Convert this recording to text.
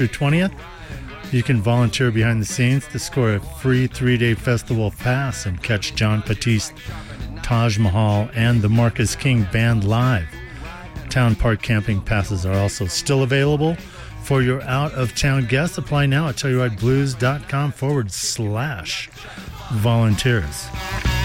through 20th. You can volunteer behind the scenes to score a free 3-day festival pass and catch John Batiste, Taj Mahal, and the Marcus King Band live. Town Park camping passes are also still available for your out-of-town guests. Apply now at TellurideBlues.com/volunteers.